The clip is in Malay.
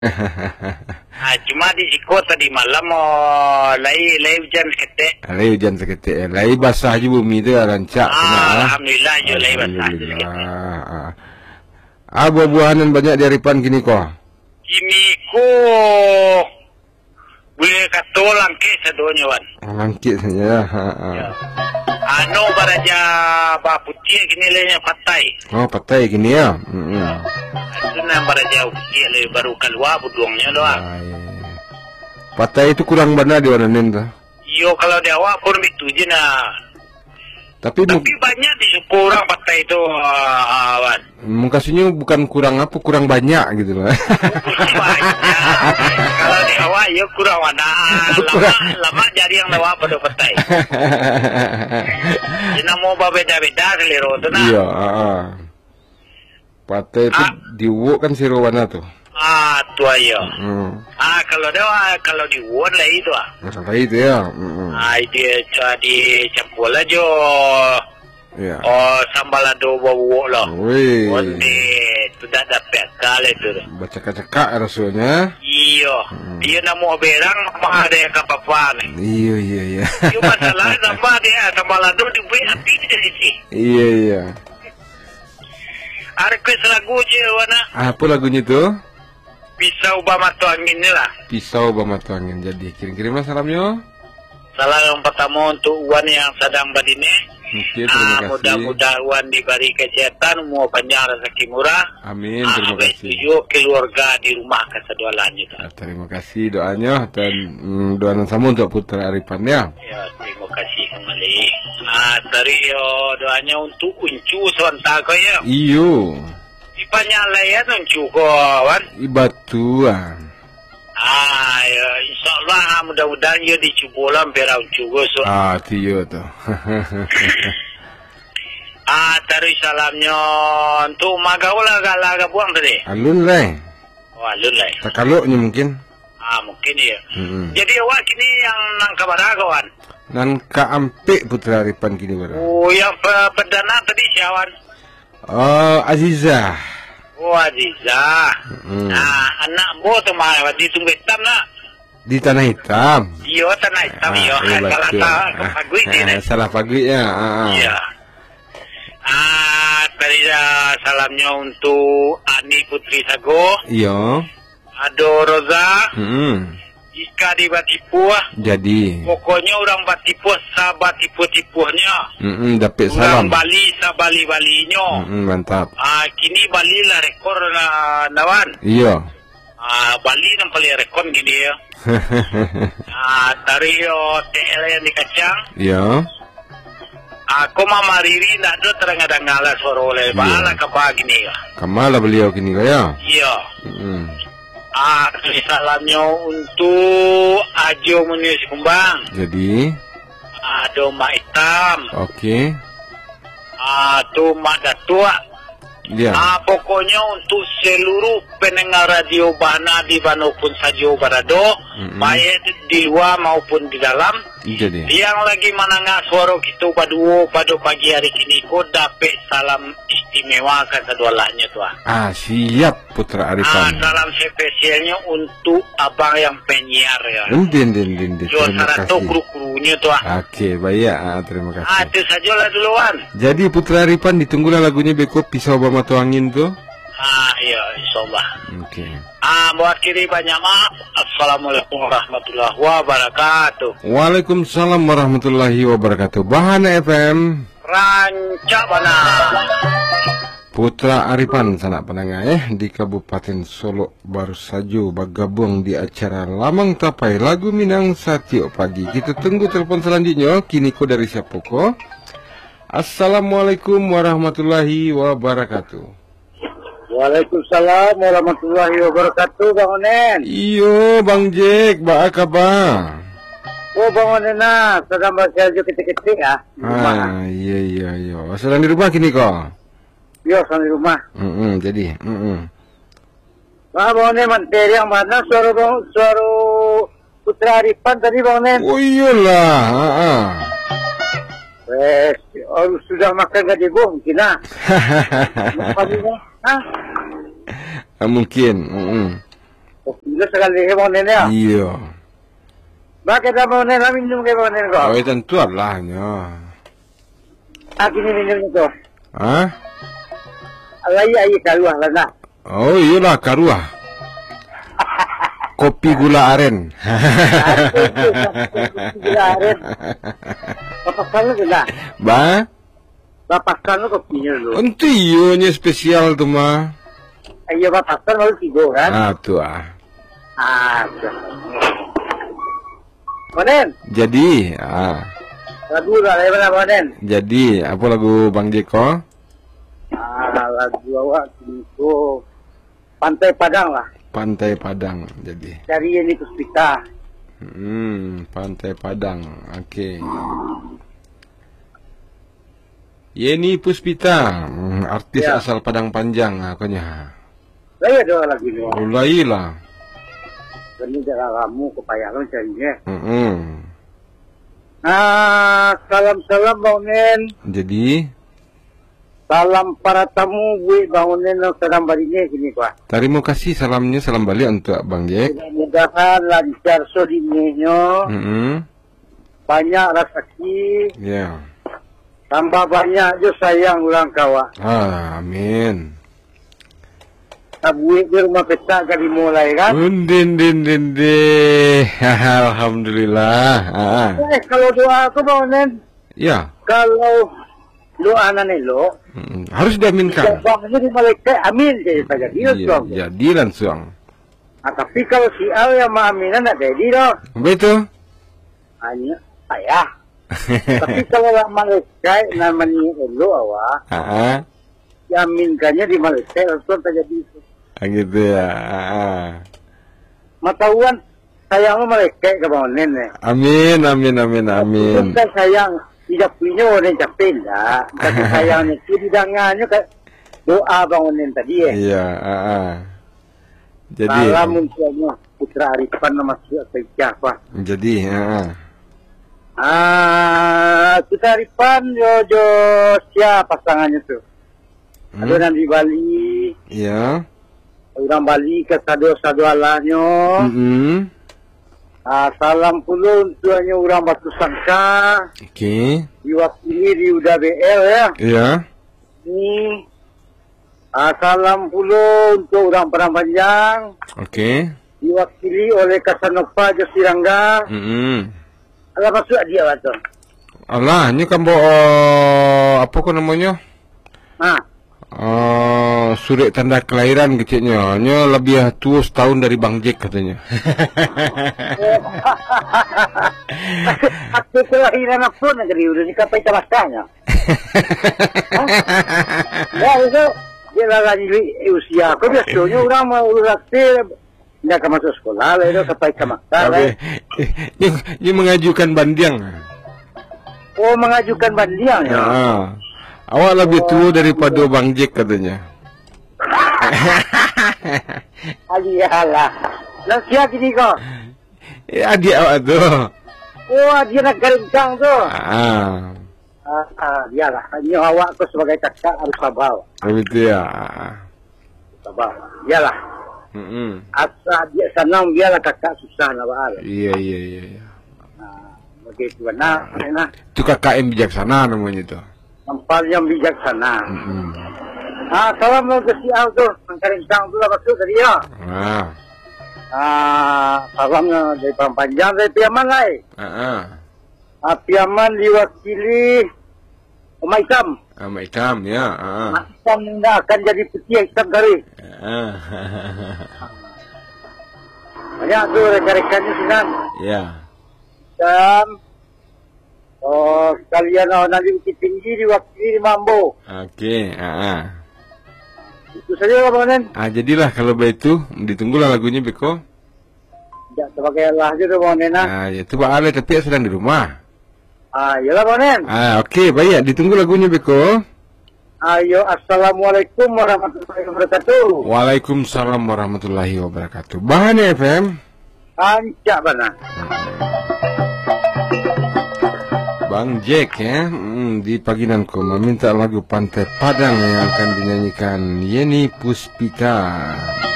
Cuma di Siko tadi malam lai hujan seketik. Lai hujan seketik. Lai basah je bumi tu rancak. Alhamdulillah je lai basah seketik. Buah-buahan banyak di Aripan kini ko. Kini ko boleh kata langkit sedonya wan. Langkit saja. Ano baraja ba putih kini lenya patai. Oh patai kini ya. Itu yang baraja putih le baru keluar buduangnya doang. Patai itu kurang benar di warna tu. Yo kalau di awak pun itu je nah. Tapi banyak di orang patai itu wan. Mungkasnya bukan kurang apa, kurang banyak gitu loh. Kurang banyak. Kalau di awak ya kurang mana. Lama jadi yang lewat pada patai. Jadi mau beda-beda selero tu nah. Iya. Patai itu diwuk kan siro warna tu. Tu ayo. Kalau di won lah itu Masalah itu ya. Dia jadi campur lah jo. Ya. Sambal ado bawa lah. Wih. Sudah dapat kali tu. Cekak-cekak rasanya. Iya. Dia nak mau berang mah ada kapapa ni. Iya. Cuma masalah sama dia sambal ado dibuat api sini. Iya. Ada kes lagu je wana. Apa lagunya tu? Pisau bamatu angin ni lah. Pisau bamatu angin. Jadi kirim-kirimlah salamnya. Salam yang pertama untuk Wan yang sedang berdini. Okay, terima kasih. Mudah-mudahan Wan diberi kesehatan, umur panjang, rezeki murah. Amin, terima kasih. Tujuh keluarga di rumah kesedualannya. Terima kasih doanya dan doa sama untuk Putra Aripan ya. Ya, terima kasih kembali. Dari doanya untuk Uncu sebentar kau ya. Iyo. Banyak layan Uncu kau Wan. Ibatuan. Ya, insyaAllah mudah-mudahan ia dicuba lah biar Uncu kau so. Tiyo tu. Taruh salamnya untuk magau lah gala buang tadi. Alun lah. Alun lah. Tak kaluknya mungkin. Mungkin ya. Jadi awak kini yang nang kabar kawan. Nan Ampik Putra Aripan kini baru. Yang perdana tadi siawan. Aziza. Aziza. Anak bo tu mah di Tunggu Hitam nak. Di Tanah Hitam. Iya Tanah Hitam iya. Salah pagui ni. Salah pagui ya. Iya. Tadi salamnya untuk Ani Putri Sago. Iya. Ado Roza. Ika di Batipuh. Jadi. Pokoknya orang Batipuh sahabat tipuh-tipuhnya. Dapat salam. Orang Bali sabali-balinya. Mantap. Kini Bali lah rekor nawan. Iya. Bali yang paling rekor gini ya. Dari TL yang di Kacang. Iya. Aku mama Riri nak ada terang-terang suara oleh bala kebah gini ya. Kemana beliau kini kaya? Iya. Salamnya untuk Ajo Munius Kumbang. Jadi. Ada Mak Hitam. Okey. Tu Mak Datua. Ya. Pokoknya untuk seluruh pendengar radio Bana di manapun saja berada, baik di luar maupun di dalam. Jadi. Yang lagi menangah suara kita pada pagi hari ini, kau dapat salam istimewa ke kedua-duanya tu. Siap Putra Aripan. Salam spesialnya untuk abang yang penyiar ya. Din. Terima kasih. Kru-krunya tu. Okey, baik. Terima kasih. Itu sajalah duluan. Jadi Putra Aripan ditunggulah lagunya Beko Pisau Bamatu Angin tu. Ya, insyaallah. Okey. Mewakili banyak maaf. Assalamualaikum warahmatullahi wabarakatuh. Waalaikumsalam warahmatullahi wabarakatuh. Bahana FM. Rancak Bana. Putra Aripan sanak pendengar di Kabupaten Solo baru saja bergabung di acara Lamang Tapai Lagu Minang Satiok Pagi. Kita tunggu telepon selanjutnya. Kini ko dari siapa ko? Assalamualaikum warahmatullahi wabarakatuh. Waalaikumsalam warahmatullahi wabarakatuh, Bang Onen. Iyo, Bang Jack, ba kabar? Bang Onen sedang bersiaga ketik-ketik ya. Iya. Sedang di rumah kini kok? Iya, sedang di rumah. Jadi. Bang Onen, materi yang mana suara Putra Aripan tadi, Bang Onen? Oh iyalah. Sudah makan gaji gua mungkin lah. Mungkin. Lu sekali ke Bonen ya? Iya. Bakit na Bonen? Minum ke Bonen ko? Oh, tentu lah nya. Akin minum ito. Hah? Alay kaluah lah na. Oh, iyalah karuah. Kopi gula aren. Gula aren. Papasan lu na. Ba? Papasan lu kopinya lu. Untuk iyonya spesial tu mah. Ayo papasan lu tigo kan? Ah, tu ah. Bonen. Jadi, Lagu lah, dari mana Bonen? jadi apa lagu Bang Jeko? Lagu awak itu Pantai Padang lah. Pantai Padang. Jadi. Dari Yeni Puspita. Pantai Padang. Okey. Yeni Puspita, artis Ya. asal Padang Panjang akunya. Saya ada lagi ni. Ulailah. Ini jaga kamu kepayangan carinya. Salam-salam Bonen. Jadi, Salam para tamu gue Bonen yang sedang barinya sini Pak. terima kasih salamnya, salam balik untuk Bang Jek. Mudah-mudahan lancar sodinnya. Banyak rezeki. Ya. Tambah banyak je sayang ulang kawan. Amin. Abuik di rumah peta kali mulai kan. Din. Alhamdulillah. Kalau doa aku Bonen. Ya. Kalau doa nanelo. Harus diaminkan. Jawabnya di malaikat amin jadi saja dia Iya, jadi langsung. Tapi kalau si Al yang maaminan tak jadi dong. Betul. Hanya saya. Tapi kalau malaikat namanya elo awak. Diaminkannya di malaikat langsung tak jadi. Gitu ya. Matawan sayang malaikat ke Bonen ni. Amin. Bukan sayang tidak punya orang capek dah. Tapi sayangnya itu didangannya ke doa Bonen tadi Iya. Jadi. Salam untuknya Putra Arifan nama siapa? Jadi. Putra Arifan jo siapa pasangannya tu? Ada di Bali. Ya. Orang Bali ke sadu alahnya. Salam puluh untuknya orang Batu Sangka. Okey. Diwakili di Uda BL ya. Ya. Ni. Salam puluh untuk orang Padang Panjang. Okey. Diwakili oleh Kasanova Josirangga. Alah masuk dia betul. Alah, ini kan apa kau namanya? Surat tanda kelahiran kecilnya. Nya lebih tua setahun dari Bang Jek katanya. Akte kelahiran apa negeri udah dikapai tamasanya. Ya itu dia lagi usia. Kau biasanya orang mau akte dia akan masuk sekolah lah itu sampai ke maktab. Ini mengajukan bandiang. Oh mengajukan bandiang ya. Awak lebih tua daripada Bang Jek katanya. Aliyalah. Lah siapa gini kau? Adik awak tu. Oh dia nak kerencang tu. Dialah. Ini awak tu sebagai kakak harus sabar. Betul ya. Sabar. Dialah. Asal dia senang biarlah kakak susah nak bahal. Iya. Begitu benar. Itu kakak yang bijaksana namanya tu. Nampal yang bijaksana. Salam ke si Al tu. Kerencang tu lah masuk tadi ya. Salamnya dari Padang Panjang dari Piaman lah. Piaman diwakili Omah Hitam. Omah Hitam ya. Omah Hitam tidak akan jadi putih hitam kali. Banyak tu rekan-rekannya Sinan. Ya. Dan sekalian nanti Bukit Tinggi diwakili Mambo. Okey. Itu saja lah Bonen. Jadilah kalau begitu ditunggulah lagunya Beko. Ya sebagai Allah je tu Bonen ya tu Pak Ale tapi sedang di rumah. Yalah Bonen. Okey, baik ditunggu lagunya Beko. Ayo, assalamualaikum warahmatullahi wabarakatuh. Waalaikumsalam warahmatullahi wabarakatuh. Bahan FM. Ancak bana. Bang Jek ya, di pagi nanti meminta lagu Pantai Padang yang akan dinyanyikan Yeni Puspita.